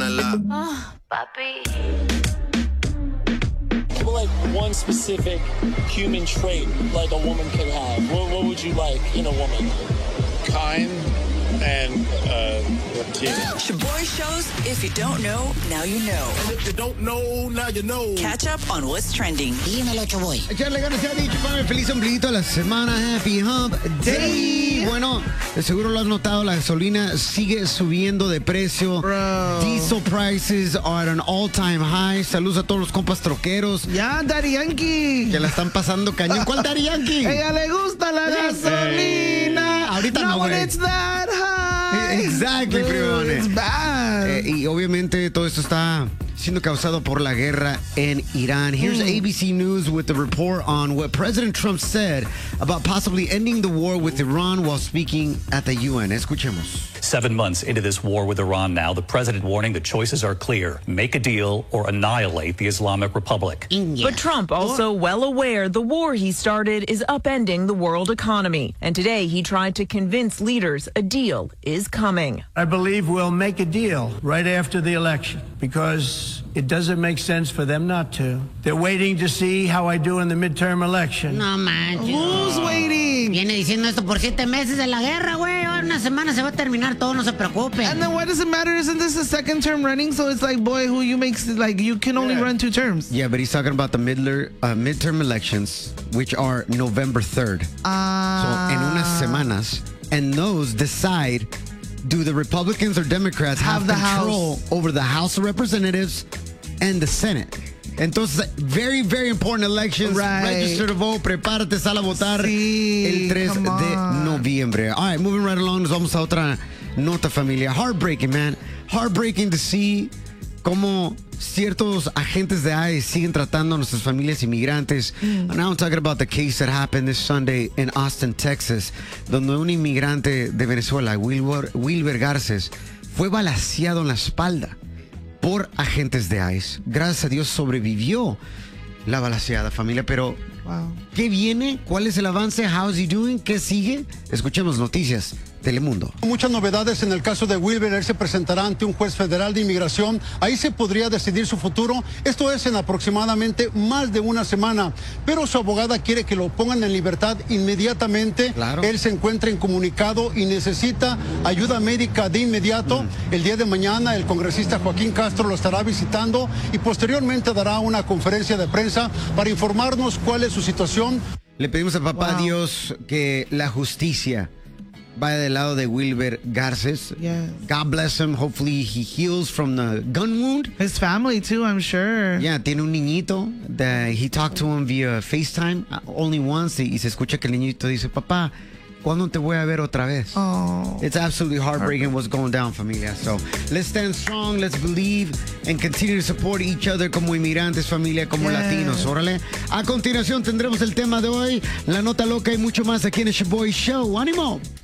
ponerla. Papi. Like one specific human trait like a woman could have. What would you like in a woman? Kind and routine. Shaboy shows, if you don't know, now you know. And if you don't know, now you know. Catch up on what's trending. Dímelo, Shaboy. Echarle ganas se ha dicho, para feliz ombliguito de la semana. Happy Hump Day. Bueno, de seguro lo has notado, la gasolina sigue subiendo de precio. Bro. Diesel prices are at an all-time high. Saludos a todos los compas troqueros. Ya, Daddy Yankee. Que la están pasando cañón. ¿Cuál Daddy Yankee? Ella le gusta la gasolina. Ahorita no, when güey. it's that high. Exactly, Dude, it's bad. Y obviamente todo esto está siendo causado por la guerra en Irán. Here's ABC News with the report on what President Trump said about possibly ending the war with Iran while speaking at the UN. Escuchemos. 7 months into this war with Iran now, the president warning the choices are clear. Make a deal or annihilate the Islamic Republic. But Trump also well aware the war he started is upending the world economy. And today he tried to convince leaders a deal is coming. I believe we'll make a deal right after the election because it doesn't make sense for them not to. They're waiting to see how I do in the midterm election. No manches. Who's waiting? Viene diciendo esto por 7 meses de la guerra, güey. Ahora una semana se va a terminar todo, no se preocupen. And then why does it matter? Isn't this a second term running? So it's like, boy, who you makes like you can only run 2 terms. Yeah, but he's talking about the midterm elections, which are November 3rd. So in unas semanas, and those decide, do the Republicans or Democrats have control over the House of Representatives and the Senate? Entonces, very, very important elections. Right. Register to vote. Prepárate, sal a votar Sí, el 3 de noviembre. All right, moving right along. Nos vamos a otra nota, familia. Heartbreaking, man. Heartbreaking to see cómo ciertos agentes de ICE siguen tratando a nuestras familias inmigrantes. Now I'm talking about the case that happened this Sunday in Austin, Texas, donde un inmigrante de Venezuela, Wilber Garces, fue balaceado en la espalda por agentes de ICE. Gracias a Dios sobrevivió la balaceada, familia, pero ¿qué viene? ¿Cuál es el avance? How is he doing? ¿Qué sigue? Escuchemos noticias. Telemundo. Muchas novedades en el caso de Wilber. Él se presentará ante un juez federal de inmigración. Ahí se podría decidir su futuro. Esto es en aproximadamente más de una semana. Pero su abogada quiere que lo pongan en libertad inmediatamente. Claro. Él se encuentra incomunicado y necesita ayuda médica de inmediato. El día de mañana el congresista Joaquín Castro lo estará visitando y posteriormente dará una conferencia de prensa para informarnos cuál es su situación. Le pedimos a papá Dios que la justicia vaya del lado de Wilber Garces. Yes. God bless him. Hopefully he heals from the gun wound. His family too, I'm sure. Yeah, tiene un niñito. He talked to him via FaceTime only once. Y se escucha que el niñito dice, papá, ¿cuándo te voy a ver otra vez? Oh. It's absolutely heartbreaking what's going down, familia. So let's stand strong, let's believe, and continue to support each other como inmigrantes, familia, como latinos. Órale. A continuación tendremos el tema de hoy, la nota loca y mucho más aquí en el Shaboy Show. ¡Ánimo!